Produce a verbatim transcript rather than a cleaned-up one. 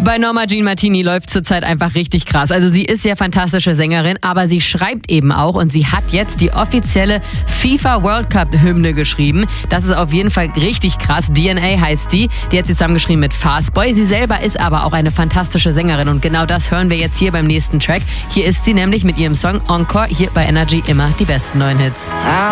Bei Norma Jean Martini läuft zurzeit einfach richtig krass. Also sie ist ja fantastische Sängerin, aber sie schreibt eben auch und sie hat jetzt die offizielle FIFA World Cup Hymne geschrieben. Das ist auf jeden Fall richtig krass. D N A heißt die. Die hat sie zusammengeschrieben mit Fastboy. Sie selber ist aber auch eine fantastische Sängerin und genau das hören wir jetzt hier beim nächsten Track. Hier ist sie nämlich mit ihrem Song Encore, hier bei Energy immer die besten neuen Hits.